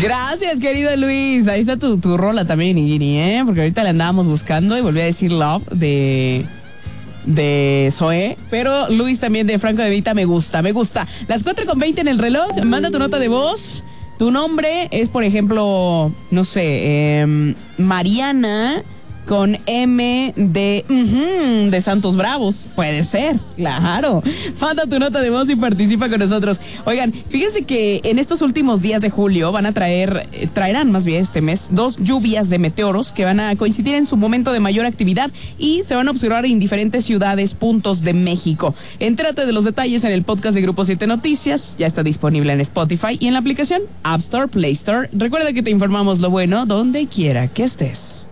Gracias, querido Luis. Ahí está tu rola también, Igini, ¿eh? Porque ahorita le andábamos buscando y volví a decir Love de Zoé, pero Luis también de Franco de Vita me gusta. Las 4:20 en el reloj, manda tu nota de voz. Tu nombre es, por ejemplo, no sé, Mariana con M de Santos Bravos. Puede ser, claro. Manda tu nota de voz y participa con nosotros. Oigan, fíjense que en estos últimos días de julio van a traerán más bien este mes 2 lluvias de meteoros que van a coincidir en su momento de mayor actividad y se van a observar en diferentes ciudades, puntos de México. Entrate de los detalles en el podcast de Grupo 7 Noticias. Ya está disponible en Spotify y en la aplicación App Store, Play Store. Recuerda que te informamos lo bueno donde quiera que estés.